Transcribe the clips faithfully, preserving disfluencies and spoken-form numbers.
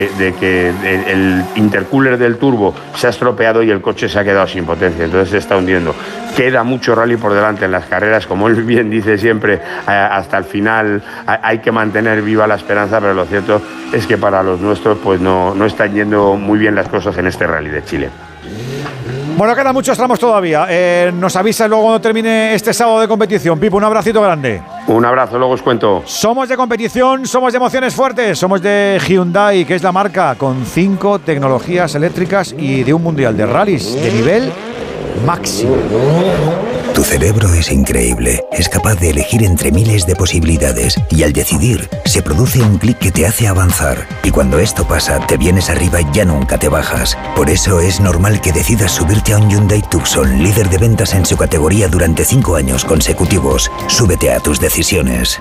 de que el, el intercooler del turbo se ha estropeado y el coche se ha quedado sin potencia, entonces se está hundiendo. Queda mucho rally por delante en las carreras, como él bien dice siempre, hasta el final hay que mantener viva la esperanza, pero lo cierto es que para los nuestros pues no, no están yendo muy bien las cosas en este rally de Chile. Bueno, quedan muchos tramos todavía. Eh, nos avisa luego cuando termine este sábado de competición. Pipo, un abracito grande. Un abrazo, luego os cuento. Somos de competición, somos de emociones fuertes, somos de Hyundai, que es la marca con cinco tecnologías eléctricas y de un mundial de rallies de nivel máximo. Tu cerebro es increíble, es capaz de elegir entre miles de posibilidades y al decidir se produce un clic que te hace avanzar y cuando esto pasa te vienes arriba y ya nunca te bajas. Por eso es normal que decidas subirte a un Hyundai Tucson, líder de ventas en su categoría durante cinco años consecutivos. Súbete a tus decisiones.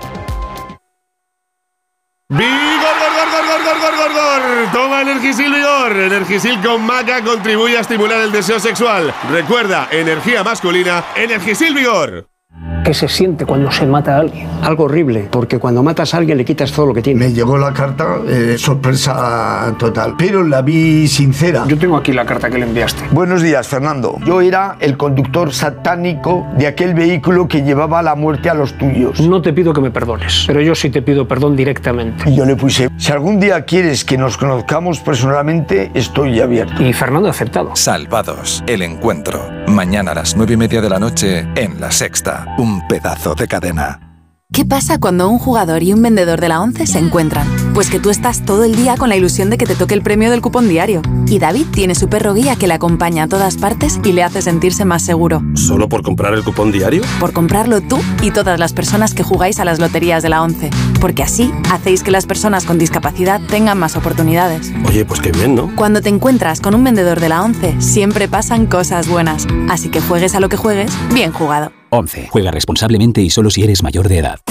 ¡Vigor, gor, gor, gor, gor, gor, gor! Toma Energisil Vigor. Energisil con maca contribuye a estimular el deseo sexual. Recuerda, energía masculina, Energisil Vigor. ¿Qué se siente cuando se mata a alguien? Algo horrible, porque cuando matas a alguien le quitas todo lo que tiene. Me llegó la carta, eh, sorpresa total, pero la vi sincera. Yo tengo aquí la carta que le enviaste. Buenos días, Fernando. Yo era el conductor satánico de aquel vehículo que llevaba la muerte a los tuyos. No te pido que me perdones, pero yo sí te pido perdón directamente. Y yo le puse, si algún día quieres que nos conozcamos personalmente, estoy abierto. Y Fernando ha aceptado. Salvados, el encuentro. Mañana a las nueve y media de la noche en La Sexta. Un pedazo de cadena. ¿Qué pasa cuando un jugador y un vendedor de la ONCE se encuentran? Pues que tú estás todo el día con la ilusión de que te toque el premio del cupón diario. Y David tiene su perro guía que le acompaña a todas partes y le hace sentirse más seguro. ¿Solo por comprar el cupón diario? Por comprarlo tú y todas las personas que jugáis a las loterías de la ONCE. Porque así hacéis que las personas con discapacidad tengan más oportunidades. Oye, pues qué bien, ¿no? Cuando te encuentras con un vendedor de la ONCE, siempre pasan cosas buenas. Así que juegues a lo que juegues, bien jugado. ONCE. Juega responsablemente y solo si eres mayor de edad.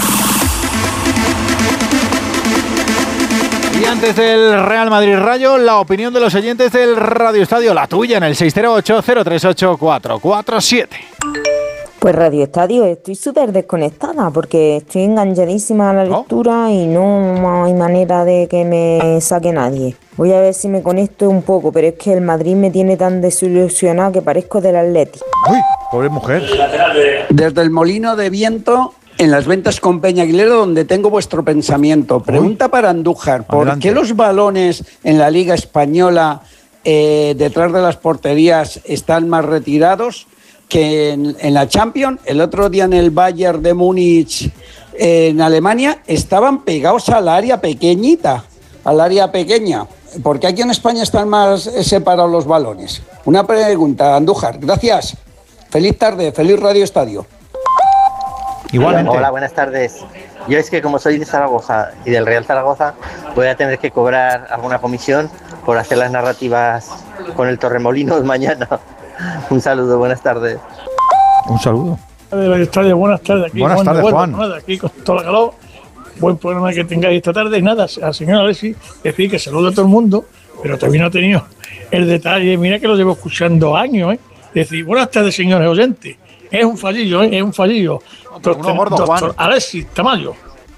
Y antes del Real Madrid Rayo, la opinión de los oyentes del Radio Estadio, la tuya en el seis cero ocho, cero tres ocho, cuatro cuatro siete. Pues Radio Estadio, estoy súper desconectada porque estoy enganchadísima a la lectura oh. y no hay manera de que me saque nadie. Voy a ver si me conecto un poco, pero es que el Madrid me tiene tan desilusionado que parezco del Atleti. Uy, pobre mujer. Desde el Molino de Viento, en las ventas con Peña Aguilera, donde tengo vuestro pensamiento. Pregunta Uy. para Andújar, ¿por Adelante. qué los balones en la Liga Española eh, detrás de las porterías están más retirados que en, en la Champions? El otro día en el Bayern de Múnich, eh, en Alemania, estaban pegados al área pequeñita, al área pequeña. ¿Por qué aquí en España están más separados los balones? Una pregunta, Andújar. Gracias. Feliz tarde, feliz Radio Estadio. Igualmente. Hola, buenas tardes. Yo es que como soy de Zaragoza y del Real Zaragoza, voy a tener que cobrar alguna comisión por hacer las narrativas con el Torremolinos mañana. Un saludo, buenas tardes. Un saludo. Buenas tardes, buenas tardes. Aquí, buenas tardes, bueno, Juan. Nada, aquí con todo el calor. Buen programa que tengáis esta tarde. Y nada, al señor Alexis decir que saluda a todo el mundo, pero también ha tenido el detalle. Mira que lo llevo escuchando años, ¿eh? Decir, buenas tardes, señores oyentes. Es un fallillo, ¿eh? Es un fallillo. Doctor, gordo, doctor Alexis Tamayo.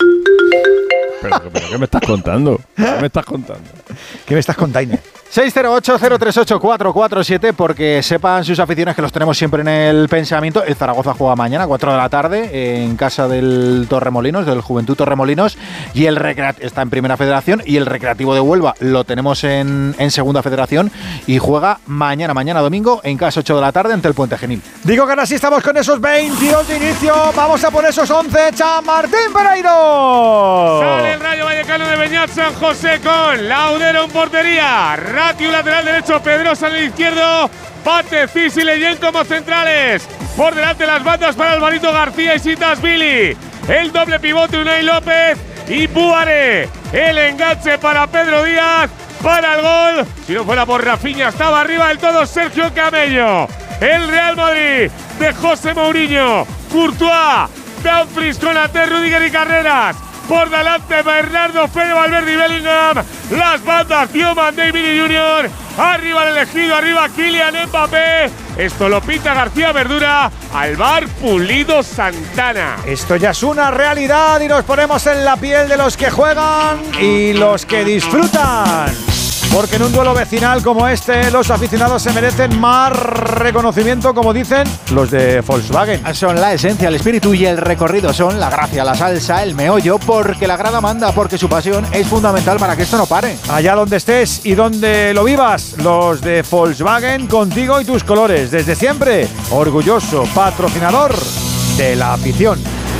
¿Pero, pero qué me estás contando? ¿Qué me estás contando? ¿Qué me estás contando? seis cero ocho, cero tres ocho, cuatro cuatro siete, porque sepan sus aficiones que los tenemos siempre en el pensamiento. El Zaragoza juega mañana a cuatro de la tarde en casa del Torremolinos, del Juventud Torremolinos, y el Recreat está en Primera Federación, y el Recreativo de Huelva lo tenemos en, en Segunda Federación, y juega mañana, mañana domingo, en casa ocho de la tarde ante el Puente Genil. Digo que ahora sí estamos con esos veintidós de inicio, vamos a poner esos once, Chamartín Pereiro. Sale el Rayo Vallecano de Beñat San José con Laudero en portería, Ratiu lateral derecho, Pedrosa en el izquierdo, Bate, Cis y Leyen como centrales. Por delante las bandas para Alvarito García y Sitas Billy. El doble pivote Unai López y Buare. El enganche para Pedro Díaz, para el gol. Si no fuera por Rafinha, estaba arriba del todo Sergio Camello. El Real Madrid de José Mourinho, Courtois, Dumfries con Ate, Rudiger y Carreras. Por delante Bernardo, Fede Valverde y Bellingham. Las bandas Tioman, David Junior Arriba el elegido, arriba Kylian Mbappé. Esto lo pinta García Verdura. Alvar Pulido Santana. Esto ya es una realidad y nos ponemos en la piel de los que juegan y los que disfrutan. Porque en un duelo vecinal como este, los aficionados se merecen más reconocimiento, como dicen los de Volkswagen. Son la esencia, el espíritu y el recorrido, son la gracia, la salsa, el meollo, porque la grada manda, porque su pasión es fundamental para que esto no pare. Allá donde estés y donde lo vivas, los de Volkswagen contigo y tus colores. Desde siempre, orgulloso patrocinador de la afición.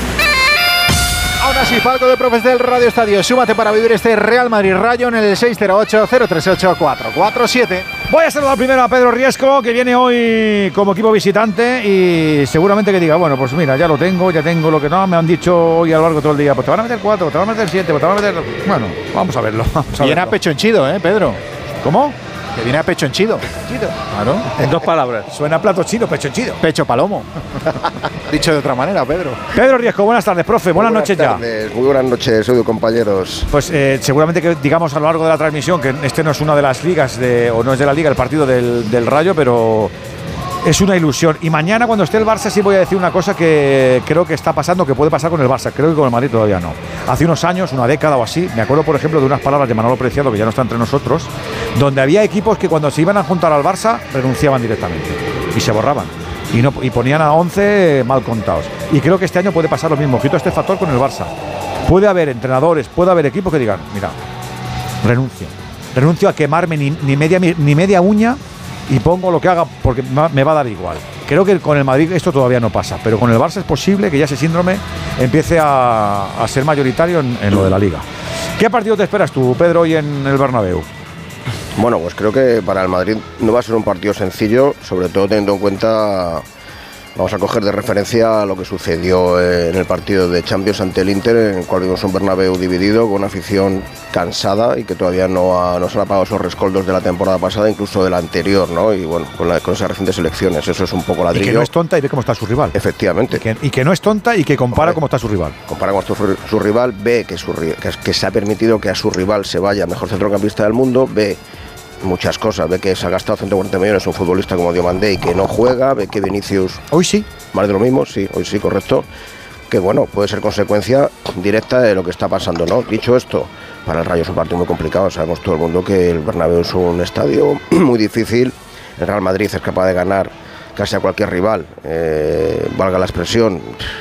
Ahora sí, palco de profes del Radio Estadio. Súmate para vivir este Real Madrid Rayo en el seis cero ocho, cero tres ocho, cuatro cuatro siete. Voy a saludar primero a Pedro Riesco, que viene hoy como equipo visitante y seguramente que diga, bueno, pues mira, ya lo tengo, ya tengo lo que no me han dicho hoy a lo largo de todo el día. Pues te van a meter cuatro, te van a meter siete, pues te van a meter... Bueno, vamos a verlo. Vamos a viene verlo. a pecho henchido, ¿eh, Pedro? ¿Cómo? Que viene a pecho henchido. Claro. En dos palabras. Suena a plato chino, pecho henchido. Pecho palomo. Dicho de otra manera, Pedro. Pedro Riesco, buenas tardes, profe. Buenas, buenas noches tardes, ya. Muy buenas noches, Edu, compañeros. Pues eh, seguramente que digamos a lo largo de la transmisión que este no es una de las ligas, de, o no es de la liga, el partido del, del Rayo, pero es una ilusión. Y mañana cuando esté el Barça sí voy a decir una cosa que creo que está pasando, que puede pasar con el Barça. Creo que con el Madrid todavía no. Hace unos años, una década o así, me acuerdo por ejemplo de unas palabras de Manolo Preciado, que ya no está entre nosotros, donde había equipos que cuando se iban a juntar al Barça renunciaban directamente y se borraban. Y, no, y ponían a once mal contados. Y creo que este año puede pasar lo mismo. Ojito a este factor con el Barça. Puede haber entrenadores, puede haber equipos que digan, mira, renuncio. Renuncio a quemarme ni, ni, media, ni media uña y pongo lo que haga porque me va a dar igual. Creo que con el Madrid esto todavía no pasa, pero con el Barça es posible que ya ese síndrome empiece a, a ser mayoritario en, en lo de la Liga. ¿Qué partido te esperas tú, Pedro, hoy en el Bernabéu? Bueno, pues creo que para el Madrid no va a ser un partido sencillo, sobre todo teniendo en cuenta, vamos a coger de referencia lo que sucedió en el partido de Champions ante el Inter, en el cual vimos un Bernabéu dividido, con una afición cansada y que todavía no, ha, no se han apagado esos rescoldos de la temporada pasada, incluso de la anterior, ¿no? Y bueno, con, la, con esas recientes elecciones, eso es un poco ladrillo. Y que no es tonta y ve cómo está su rival. Efectivamente. Y que, y que no es tonta y que compara Hombre, cómo está su rival. Compara cómo está su, su rival, ve que, su, que, que se ha permitido que a su rival se vaya mejor centrocampista del mundo, ve muchas cosas, ve que se ha gastado ciento cuarenta millones un futbolista como Diomandé y que no juega, ve que Vinicius... Hoy sí. Más de lo mismo, sí, hoy sí, correcto. Que bueno, puede ser consecuencia directa de lo que está pasando, ¿no? Dicho esto, para el Rayo es un partido muy complicado, sabemos todo el mundo que el Bernabéu es un estadio muy difícil, el Real Madrid es capaz de ganar casi a cualquier rival, eh, valga la expresión,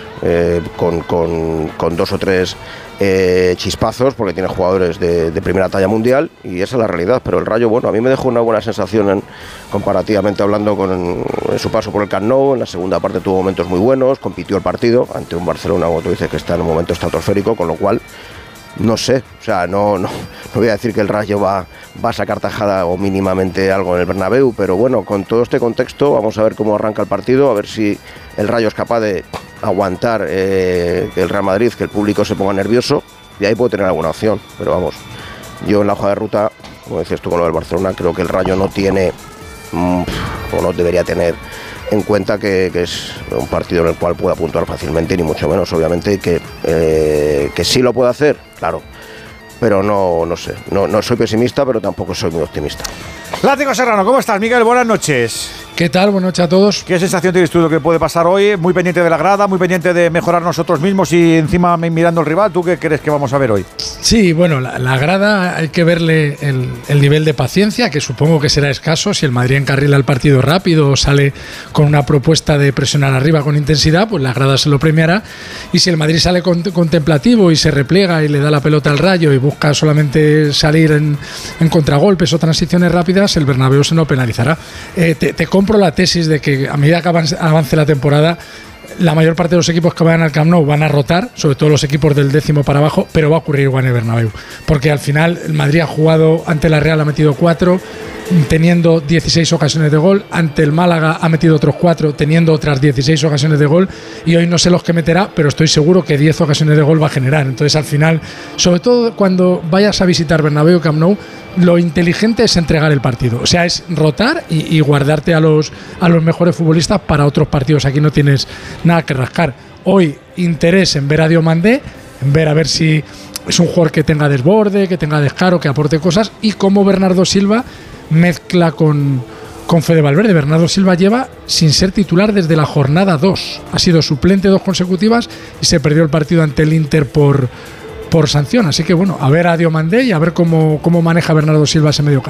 eh, con, con, con dos o tres eh, chispazos, porque tiene jugadores de, de primera talla mundial, y esa es la realidad. Pero el Rayo, bueno, a mí me dejó una buena sensación en, comparativamente hablando con en su paso por el Camp Nou. En la segunda parte tuvo momentos muy buenos, compitió el partido ante un Barcelona, como tú dices, que está en un momento estratosférico, con lo cual no sé, o sea, no, no, no voy a decir que el Rayo va, va a sacar tajada o mínimamente algo en el Bernabéu, pero bueno, con todo este contexto vamos a ver cómo arranca el partido, a ver si el Rayo es capaz de aguantar eh, el Real Madrid, que el público se ponga nervioso, y ahí puede tener alguna opción, pero vamos, yo en la hoja de ruta, como decías tú con lo del Barcelona, creo que el Rayo no tiene, mmm, o no debería tener en cuenta que, que es un partido en el cual pueda puntuar fácilmente, ni mucho menos, obviamente, que, eh, que sí lo puede hacer, claro, pero no, no sé, no, no soy pesimista, pero tampoco soy muy optimista. Látigo Serrano, ¿cómo estás, Miguel? Buenas noches. ¿Qué tal? Buenas noches a todos. ¿Qué sensación tienes tú de lo que puede pasar hoy? Muy pendiente de la grada, muy pendiente de mejorar nosotros mismos y encima mirando al rival. ¿Tú qué crees que vamos a ver hoy? Sí, bueno, la, la grada hay que verle el, el nivel de paciencia, que supongo que será escaso. Si el Madrid encarrila el partido rápido o sale con una propuesta de presionar arriba con intensidad, pues la grada se lo premiará. Y si el Madrid sale con, contemplativo y se repliega y le da la pelota al Rayo y busca solamente salir en, en contragolpes o transiciones rápidas, el Bernabéu se no penalizará. Eh, te, te compro la tesis de que a medida que avance, avance la temporada, la mayor parte de los equipos que vayan al Camp Nou van a rotar, sobre todo los equipos del décimo para abajo, pero va a ocurrir igual en el Bernabéu, porque al final el Madrid ha jugado ante la Real, ha metido cuatro, teniendo dieciséis ocasiones de gol, ante el Málaga ha metido otros cuatro, teniendo otras dieciséis ocasiones de gol, y hoy no sé los que meterá, pero estoy seguro que diez ocasiones de gol va a generar. Entonces al final, sobre todo cuando vayas a visitar Bernabéu y Camp Nou, lo inteligente es entregar el partido, o sea, es rotar y, y guardarte a los, a los mejores futbolistas para otros partidos. Aquí no tienes nada que rascar. Hoy interés en ver a Diomandé, en ver a ver si es un jugador que tenga desborde, que tenga descaro, que aporte cosas, y cómo Bernardo Silva mezcla con, con Fede Valverde. Bernardo Silva lleva sin ser titular desde la jornada dos, ha sido suplente dos consecutivas y se perdió el partido ante el Inter por, por sanción, así que bueno, a ver a Diomandé y a ver cómo, cómo maneja Bernardo Silva ese medio campo.